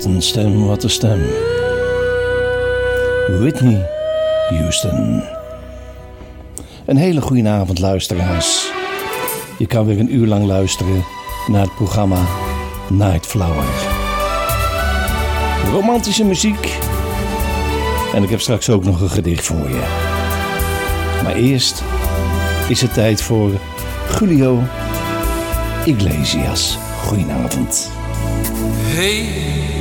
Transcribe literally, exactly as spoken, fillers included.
Wat een stem, wat een stem. Whitney Houston. Een hele goede avond, luisteraars. Je kan weer een uur lang luisteren naar het programma Night Flower. Romantische muziek. En ik heb straks ook nog een gedicht voor je. Maar eerst is het tijd voor Julio Iglesias. Goedenavond. Hey.